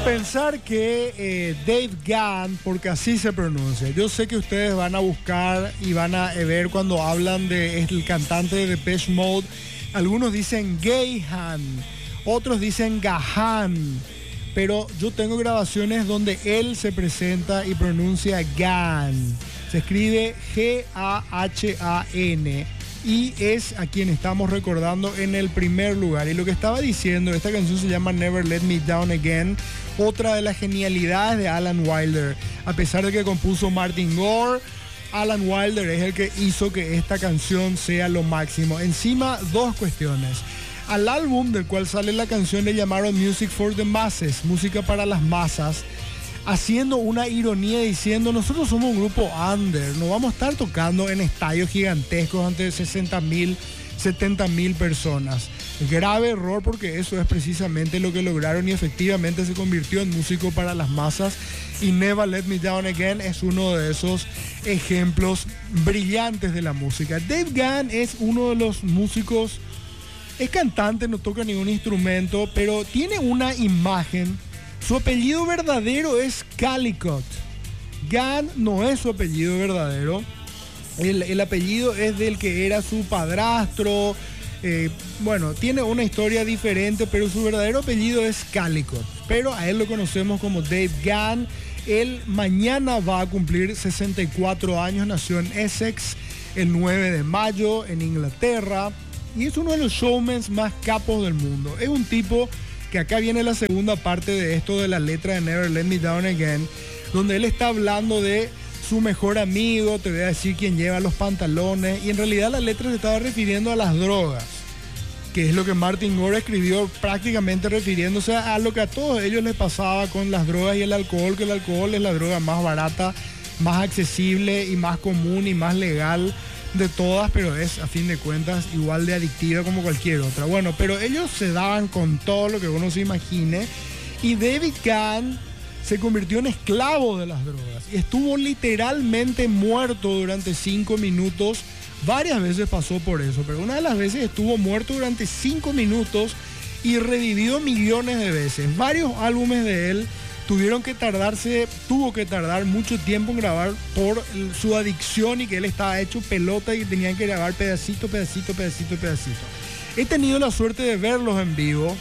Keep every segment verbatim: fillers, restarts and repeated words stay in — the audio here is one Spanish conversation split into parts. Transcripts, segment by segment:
Pensar que eh, Dave Gahan, porque así se pronuncia, yo sé que ustedes van a buscar y van a ver cuando hablan de el cantante de Depeche Mode, algunos dicen Gahan, otros dicen Gahan, pero yo tengo grabaciones donde él se presenta y pronuncia Gahan, se escribe G A H A N y es a quien estamos recordando en el primer lugar. Y lo que estaba diciendo, esta canción se llama Never Let Me Down Again, otra de las genialidades de Alan Wilder. A pesar de que compuso Martin Gore, Alan Wilder es el que hizo que esta canción sea lo máximo. Encima, dos cuestiones. Al álbum del cual sale la canción le llamaron Music for the Masses, música para las masas, haciendo una ironía diciendo, nosotros somos un grupo under, no vamos a estar tocando en estadios gigantescos ante sesenta mil, setenta mil personas. Grave error, porque eso es precisamente lo que lograron y efectivamente se convirtió en músico para las masas, y Never Let Me Down Again es uno de esos ejemplos brillantes de la música. Dave Gahan es uno de los músicos, es cantante, no toca ningún instrumento, pero tiene una imagen. Su apellido verdadero es Callicott. Gahan no es su apellido verdadero. El, el apellido es del que era su padrastro. Eh, bueno, tiene una historia diferente, pero su verdadero apellido es Callicott. Pero a él lo conocemos como Dave Gahan. Él mañana va a cumplir sesenta y cuatro años. Nació en Essex el nueve de mayo en Inglaterra. Y es uno de los showmen más capos del mundo. Es un tipo que acá viene la segunda parte de esto de la letra de Never Let Me Down Again, donde él está hablando de su mejor amigo, te voy a decir quién lleva los pantalones, y en realidad la letra se estaba refiriendo a las drogas, que es lo que Martin Gore escribió prácticamente refiriéndose a lo que a todos ellos les pasaba con las drogas y el alcohol, que el alcohol es la droga más barata, más accesible y más común y más legal de todas, pero es a fin de cuentas igual de adictiva como cualquier otra. Bueno, pero ellos se daban con todo lo que uno se imagine, y David Gahan se convirtió en esclavo de las drogas y estuvo literalmente muerto durante cinco minutos. Varias veces pasó por eso, pero una de las veces estuvo muerto durante cinco minutos y revivió millones de veces. Varios álbumes de él tuvieron que tardarse, tuvo que tardar mucho tiempo en grabar por su adicción y que él estaba hecho pelota y tenían que grabar pedacito, pedacito, pedacito, pedacito. He tenido la suerte de verlos en vivo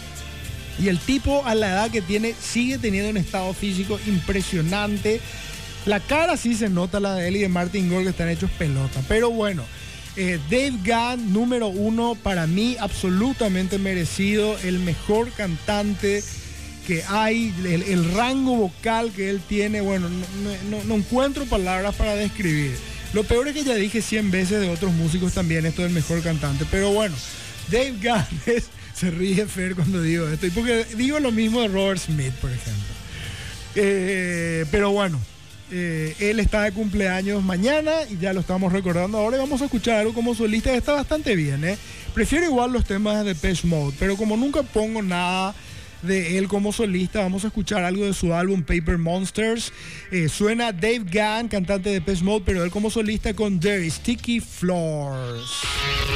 y el tipo, a la edad que tiene, sigue teniendo un estado físico impresionante. La cara sí se nota, la de él y de Martin Gore, que están hechos pelota. Pero bueno, eh, Dave Gahan, número uno, para mí absolutamente merecido, el mejor cantante que hay, el, el rango vocal que él tiene, bueno, no, no, no encuentro palabras para describir. Lo peor es que ya dije cien veces de otros músicos también esto del mejor cantante, pero bueno, Dave Gahan es, se ríe Fer cuando digo esto, y porque digo lo mismo de Robert Smith, por ejemplo. Eh, pero bueno, eh, él está de cumpleaños mañana y ya lo estamos recordando ahora, y vamos a escuchar algo como solista que está bastante bien, ¿eh? Prefiero igual los temas de Depeche Mode, pero como nunca pongo nada de él como solista, vamos a escuchar algo de su álbum Paper Monsters. Eh, suena Dave Gahan, cantante de Depeche Mode, pero él como solista con Dirty Sticky Floors.